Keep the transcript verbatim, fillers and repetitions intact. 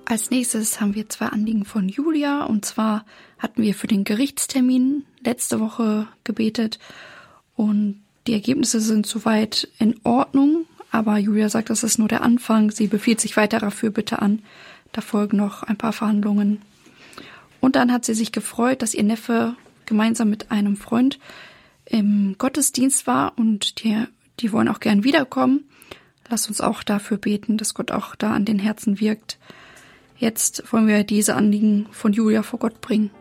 Als nächstes haben wir zwei Anliegen von Julia. Und zwar hatten wir für den Gerichtstermin letzte Woche gebetet. Und die Ergebnisse sind soweit in Ordnung. Aber Julia sagt, das ist nur der Anfang. Sie befiehlt sich weiterer Fürbitte an. Da folgen noch ein paar Verhandlungen. Und dann hat sie sich gefreut, dass ihr Neffe gemeinsam mit einem Freund im Gottesdienst war. Und die, die wollen auch gern wiederkommen. Lass uns auch dafür beten, dass Gott auch da an den Herzen wirkt. Jetzt wollen wir diese Anliegen von Julia vor Gott bringen.